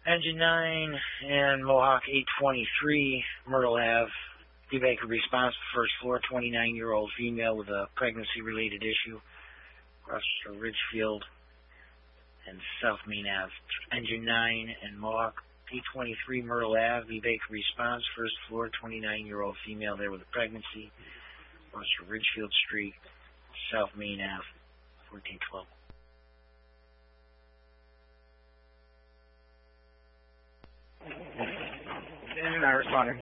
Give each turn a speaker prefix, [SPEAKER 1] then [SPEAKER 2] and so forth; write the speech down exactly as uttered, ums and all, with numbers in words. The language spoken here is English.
[SPEAKER 1] Engine nine and Mohawk eight twenty-three, Myrtle Avenue. B. Baker response to first floor, twenty-nine-year-old female with a pregnancy-related issue. Across Ridgefield and South Main Avenue. Engine nine and Mohawk eight twenty-three, Myrtle Avenue. B. Baker response, first floor, twenty-nine-year-old female there with a pregnancy. Across Ridgefield Street, South Main Avenue, fourteen twelve.
[SPEAKER 2] Engine nine responding.